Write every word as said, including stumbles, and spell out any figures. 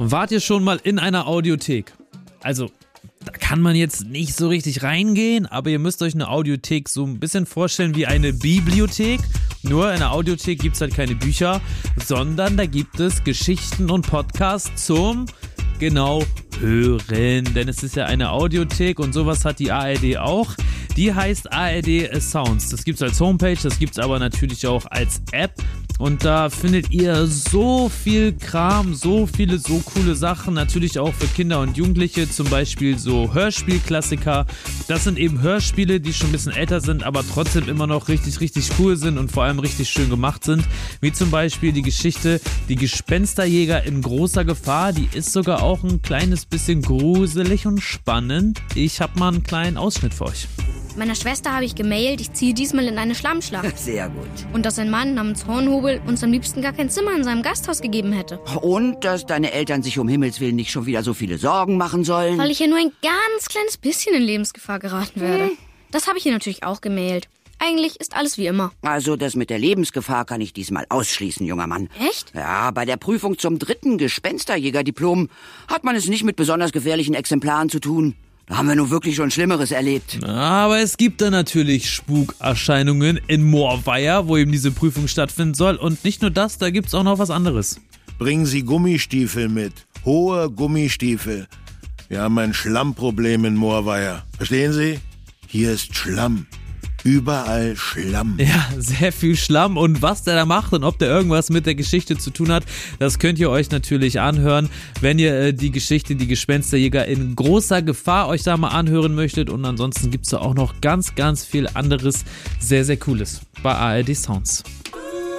Wart ihr schon mal in einer Audiothek? Also, da kann man jetzt nicht so richtig reingehen, aber ihr müsst euch eine Audiothek so ein bisschen vorstellen wie eine Bibliothek. Nur in einer Audiothek gibt es halt keine Bücher, sondern da gibt es Geschichten und Podcasts zum, genau, Hören. Denn es ist ja eine Audiothek und sowas hat die A R D auch. Die heißt A R D Sounds. Das gibt es als Homepage, das gibt es aber natürlich auch als App. Und da findet ihr so viel Kram, so viele so coole Sachen, natürlich auch für Kinder und Jugendliche, zum Beispiel so Hörspielklassiker. Das sind eben Hörspiele, die schon ein bisschen älter sind, aber trotzdem immer noch richtig, richtig cool sind und vor allem richtig schön gemacht sind. Wie zum Beispiel die Geschichte Die Gespensterjäger in großer Gefahr. Die ist sogar auch ein kleines bisschen gruselig und spannend. Ich habe mal einen kleinen Ausschnitt für euch. Meiner Schwester habe ich gemailt, ich ziehe diesmal in eine Schlammschlacht. Sehr gut. Und dass ein Mann namens Hornhobel uns am liebsten gar kein Zimmer in seinem Gasthaus gegeben hätte. Und dass deine Eltern sich um Himmels Willen nicht schon wieder so viele Sorgen machen sollen. Weil ich ja nur ein ganz kleines bisschen in Lebensgefahr geraten werde. Hm. Das habe ich ihr natürlich auch gemailt. Eigentlich ist alles wie immer. Also das mit der Lebensgefahr kann ich diesmal ausschließen, junger Mann. Echt? Ja, bei der Prüfung zum dritten Gespensterjägerdiplom hat man es nicht mit besonders gefährlichen Exemplaren zu tun. Da haben wir nun wirklich schon Schlimmeres erlebt. Aber es gibt da natürlich Spukerscheinungen in Moorweier, wo eben diese Prüfung stattfinden soll. Und nicht nur das, da gibt's auch noch was anderes. Bringen Sie Gummistiefel mit. Hohe Gummistiefel. Wir haben ein Schlammproblem in Moorweier. Verstehen Sie? Hier ist Schlamm. Überall Schlamm. Ja, sehr viel Schlamm und was der da macht und ob der irgendwas mit der Geschichte zu tun hat, das könnt ihr euch natürlich anhören, wenn ihr äh, die Geschichte Die Gespensterjäger in großer Gefahr euch da mal anhören möchtet und ansonsten gibt's da auch noch ganz, ganz viel anderes sehr, sehr Cooles bei A R D Sounds.